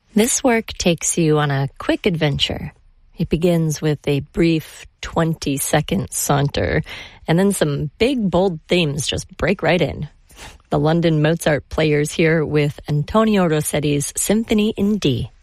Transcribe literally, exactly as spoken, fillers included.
This work takes you on a quick adventure. It begins with a brief twenty-second saunter, and then some big, bold themes just break right in. The London Mozart Players here with Antonio Rossetti's Symphony in D.